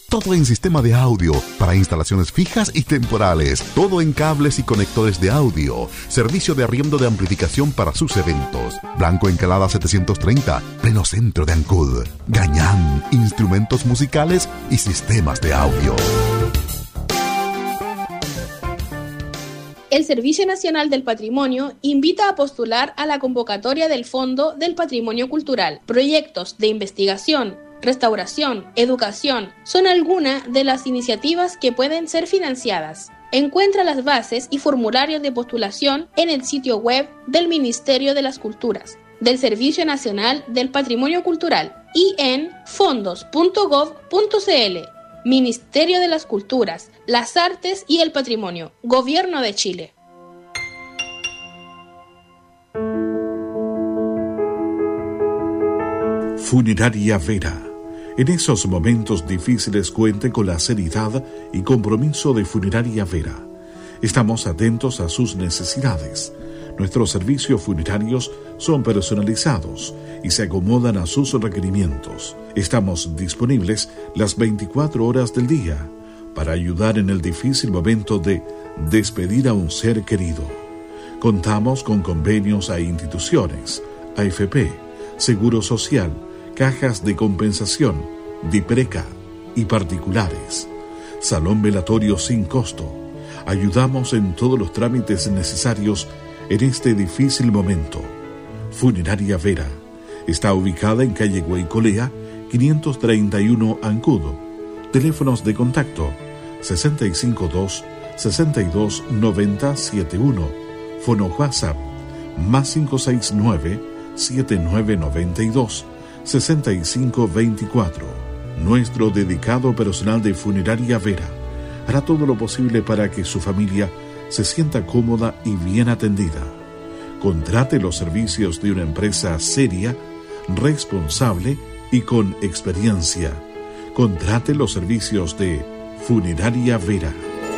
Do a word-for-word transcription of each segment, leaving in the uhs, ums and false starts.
Todo en sistema de audio para instalaciones fijas y temporales. Todo en cables y conectores de audio. Servicio de arriendo de amplificación para sus eventos. Blanco Encalada setecientos treinta, pleno centro de Ancud. Gañán, instrumentos musicales y sistemas de audio. El Servicio Nacional del Patrimonio invita a postular a la convocatoria del Fondo del Patrimonio Cultural. Proyectos de investigación, restauración, educación son algunas de las iniciativas que pueden ser financiadas. Encuentra las bases y formularios de postulación en el sitio web del Ministerio de las Culturas, del Servicio Nacional del Patrimonio Cultural y en fondos punto gov punto cl. Ministerio de las Culturas, las Artes y el Patrimonio, Gobierno de Chile. Funeraria Vera. En esos momentos difíciles cuente con la seriedad y compromiso de Funeraria Vera. Estamos atentos a sus necesidades. Nuestros servicios funerarios son personalizados y se acomodan a sus requerimientos. Estamos disponibles las veinticuatro horas del día para ayudar en el difícil momento de despedir a un ser querido. Contamos con convenios a instituciones, A F P, Seguro Social, cajas de compensación, DIPRECA y particulares. Salón velatorio sin costo. Ayudamos en todos los trámites necesarios en este difícil momento. Funeraria Vera está ubicada en calle Guaycolea, quinientos treinta y uno Ancud. Teléfonos de contacto sesenta y cinco dos, sesenta y dos, noventa, setenta y uno. Fono WhatsApp más cinco seis nueve, siete nueve nueve dos, seis cinco dos cuatro. Nuestro dedicado personal de Funeraria Vera hará todo lo posible para que su familia se sienta cómoda y bien atendida. Contrate los servicios de una empresa seria, responsable y con experiencia. Contrate los servicios de Funeraria Vera.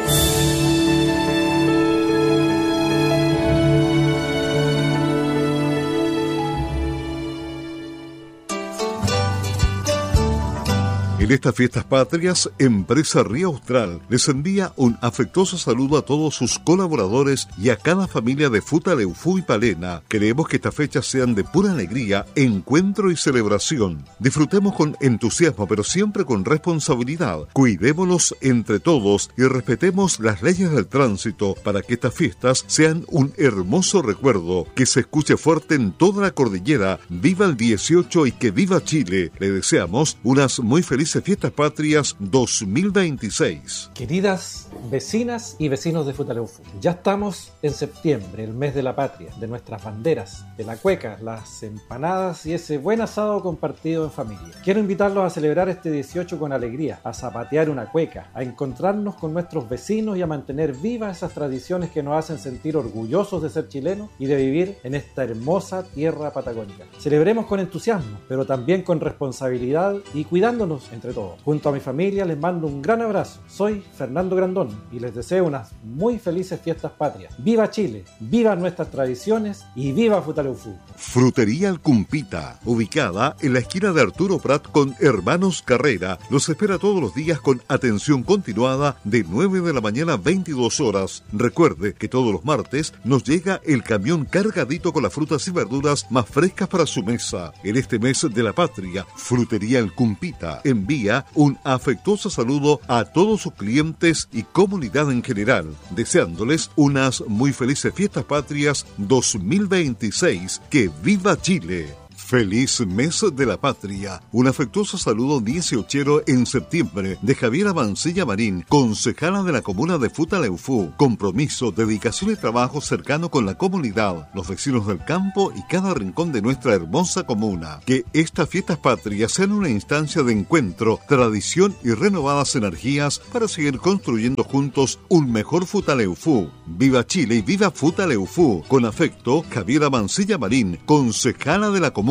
En estas fiestas patrias, Empresa Ría Austral les envía un afectuoso saludo a todos sus colaboradores y a cada familia de Futaleufú y Palena. Queremos que estas fechas sean de pura alegría, encuentro y celebración. Disfrutemos con entusiasmo, pero siempre con responsabilidad. Cuidémonos entre todos y respetemos las leyes del tránsito para que estas fiestas sean un hermoso recuerdo. Que se escuche fuerte en toda la cordillera. ¡Viva el dieciocho y que viva Chile! Le deseamos unas muy felices Fiestas Patrias dos mil veintiséis. Queridas vecinas y vecinos de Futaleufú, ya estamos en septiembre, el mes de la patria, de nuestras banderas, de la cueca, las empanadas y ese buen asado compartido en familia. Quiero invitarlos a celebrar este dieciocho con alegría, a zapatear una cueca, a encontrarnos con nuestros vecinos y a mantener vivas esas tradiciones que nos hacen sentir orgullosos de ser chilenos y de vivir en esta hermosa tierra patagónica. Celebremos con entusiasmo, pero también con responsabilidad y cuidándonos entre todos. Junto a mi familia les mando un gran abrazo. Soy Fernando Grandón y les deseo unas muy felices fiestas patrias. ¡Viva Chile! ¡Viva nuestras tradiciones! ¡Y viva Futaleufú! Frutería El Cumpita, ubicada en la esquina de Arturo Prat con Hermanos Carrera, los espera todos los días con atención continuada de nueve de la mañana a veintidós horas. Recuerde que todos los martes nos llega el camión cargadito con las frutas y verduras más frescas para su mesa. En este mes de la patria, Frutería El Cumpita envía un afectuoso saludo a todos sus clientes y comunidad en general, deseándoles unas muy felices fiestas patrias dos mil veintiséis. ¡Que viva Chile! Feliz mes de la patria. Un afectuoso saludo dieciochero en septiembre de Javiera Mancilla Marín, concejala de la comuna de Futaleufú. Compromiso, dedicación y trabajo cercano con la comunidad, los vecinos del campo y cada rincón de nuestra hermosa comuna. Que estas fiestas patrias sean una instancia de encuentro, tradición y renovadas energías para seguir construyendo juntos un mejor Futaleufú. ¡Viva Chile y viva Futaleufú! Con afecto, Javiera Mancilla Marín, concejala de la comuna.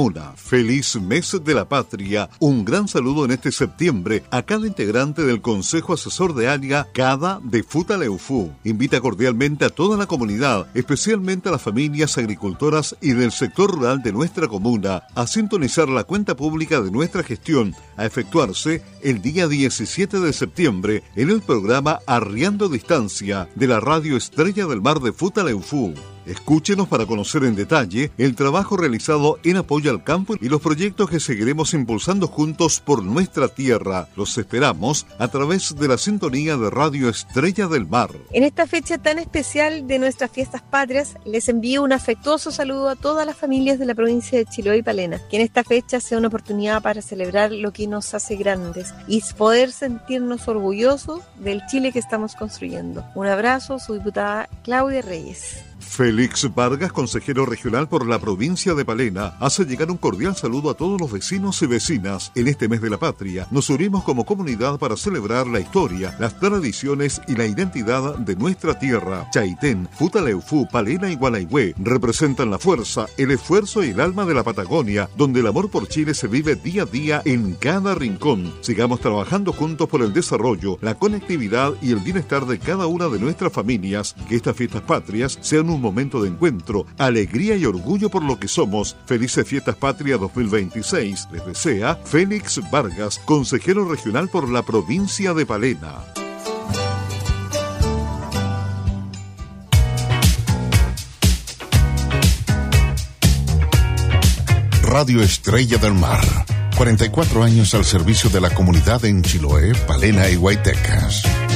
comuna. Feliz mes de la patria. Un gran saludo en este septiembre a cada integrante del Consejo Asesor de Área CADA de Futaleufú. Invita cordialmente a toda la comunidad, especialmente a las familias agricultoras y del sector rural de nuestra comuna, a sintonizar la cuenta pública de nuestra gestión a efectuarse el día diecisiete de septiembre en el programa Arriando Distancia de la Radio Estrella del Mar de Futaleufú. Escúchenos para conocer en detalle el trabajo realizado en apoyo al campo y los proyectos que seguiremos impulsando juntos por nuestra tierra. Los esperamos a través de la sintonía de Radio Estrella del Mar. En esta fecha tan especial de nuestras fiestas patrias, les envío un afectuoso saludo a todas las familias de la provincia de Chiloé y Palena. Que en esta fecha sea una oportunidad para celebrar lo que nos hace grandes y poder sentirnos orgullosos del Chile que estamos construyendo. Un abrazo, su diputada Claudia Reyes. Félix Vargas, consejero regional por la provincia de Palena, hace llegar un cordial saludo a todos los vecinos y vecinas. En este mes de la patria, nos unimos como comunidad para celebrar la historia, las tradiciones y la identidad de nuestra tierra. Chaitén, Futaleufú, Palena y Gualeguay representan la fuerza, el esfuerzo y el alma de la Patagonia, donde el amor por Chile se vive día a día en cada rincón. Sigamos trabajando juntos por el desarrollo, la conectividad y el bienestar de cada una de nuestras familias. Que estas fiestas patrias sean un momento de encuentro, alegría y orgullo por lo que somos. Felices Fiestas Patrias dos mil veintiséis. Les desea Félix Vargas, consejero regional por la provincia de Palena. Radio Estrella del Mar. cuarenta y cuatro años al servicio de la comunidad en Chiloé, Palena y Guaytecas.